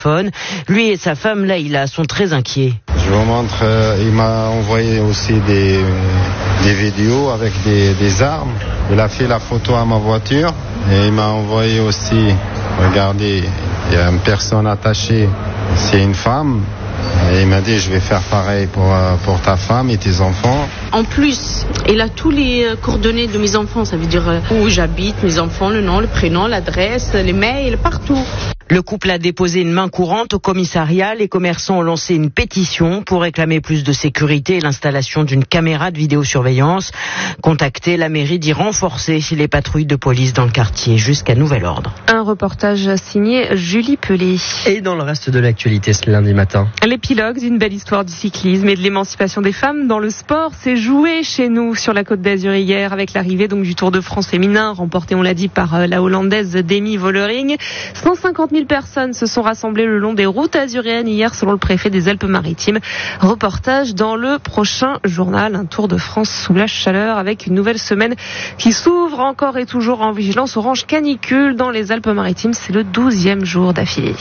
Lui et sa femme Laïla sont très inquiets. Je vous montre, il m'a envoyé aussi des vidéos avec des armes. Il a fait la photo à ma voiture et il m'a envoyé aussi, regardez, il y a une personne attachée, c'est une femme. Et il m'a dit, je vais faire pareil pour ta femme et tes enfants. En plus, il a tous les coordonnées de mes enfants, ça veut dire où j'habite, mes enfants, le nom, le prénom, l'adresse, les mails, partout. Le couple a déposé une main courante au commissariat. Les commerçants ont lancé une pétition pour réclamer plus de sécurité et l'installation d'une caméra de vidéosurveillance. Contacté, la mairie dit renforcer les patrouilles de police dans le quartier jusqu'à nouvel ordre. Un reportage signé Julie Pelé. Et dans le reste de l'actualité ce lundi matin. L'épilogue d'une belle histoire du cyclisme et de l'émancipation des femmes dans le sport s'est joué chez nous sur la Côte d'Azur hier avec l'arrivée donc du Tour de France féminin remporté, on l'a dit, par la Hollandaise Demi Vollering. 150 000 personnes se sont rassemblées le long des routes azuréennes hier selon le préfet des Alpes-Maritimes. Reportage dans le prochain journal. Un Tour de France sous la chaleur avec une nouvelle semaine qui s'ouvre encore et toujours en vigilance orange canicule dans les Alpes-Maritimes. C'est le 12e jour d'affilée.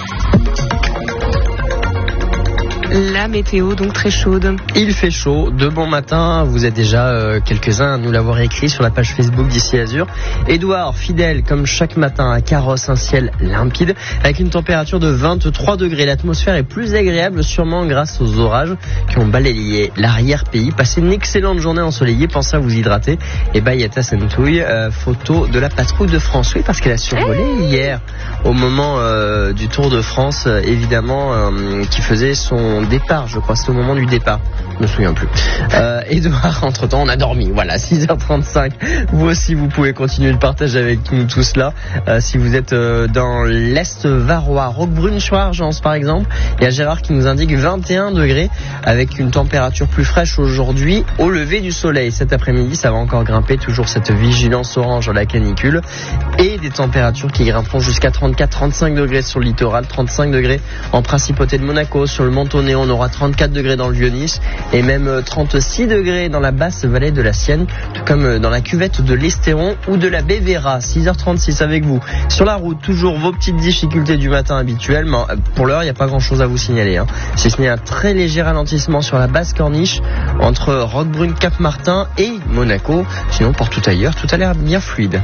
La météo donc très chaude. Il fait chaud, de bon matin, vous êtes déjà quelques-uns à nous l'avoir écrit sur la page Facebook d'Ici Azur. Édouard, fidèle comme chaque matin à Carrosse, un ciel limpide avec une température de 23 degrés. L'atmosphère est plus agréable sûrement grâce aux orages qui ont balayé l'arrière-pays. Passez une excellente journée ensoleillée, pensez à vous hydrater. Et Bayeta Sentouille, photo de la patrouille de France. Oui, parce qu'elle a survolé hier au moment du Tour de France, évidemment, qui faisait son départ, je crois, c'est au moment du départ, je me souviens plus. Edouard, entre-temps, on a dormi, voilà, 6h35. Vous aussi, vous pouvez continuer le partage avec nous tous là. Si vous êtes dans l'Est varois, Roquebrune-sur-Argence par exemple, il y a Gérard qui nous indique 21 degrés avec une température plus fraîche aujourd'hui au lever du soleil. Cet après-midi, ça va encore grimper, toujours cette vigilance orange à la canicule et des températures qui grimperont jusqu'à 34-35 degrés sur le littoral, 35 degrés en principauté de Monaco, sur le Mentonnet, on aura 34 degrés dans le Vieux-Nice et même 36 degrés dans la basse vallée de la Sienne, tout comme dans la cuvette de l'Estéron ou de la Bévéra. 6h36 avec vous. Sur la route, toujours vos petites difficultés du matin habituelles, mais pour l'heure, il n'y a pas grand-chose à vous signaler. Si ce n'est un très léger ralentissement sur la basse corniche entre Roquebrune, Cap-Martin et Monaco. Sinon, partout ailleurs, tout a l'air bien fluide.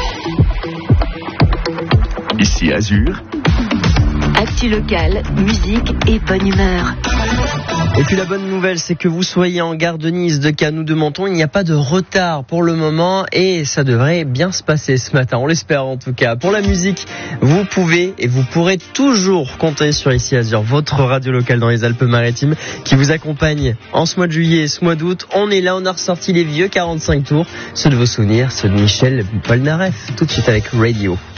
Ici Azur. Actu locale, musique et bonne humeur. Et puis la bonne nouvelle, c'est que vous soyez en gare de Nice, de Cannes ou de Menton, il n'y a pas de retard pour le moment et ça devrait bien se passer ce matin, on l'espère en tout cas. Pour la musique, vous pouvez et vous pourrez toujours compter sur Ici Azur, votre radio locale dans les Alpes-Maritimes qui vous accompagne en ce mois de juillet et ce mois d'août. On est là, on a ressorti les vieux 45 tours, ceux de vos souvenirs, ceux de Michel Polnareff, tout de suite avec Radio.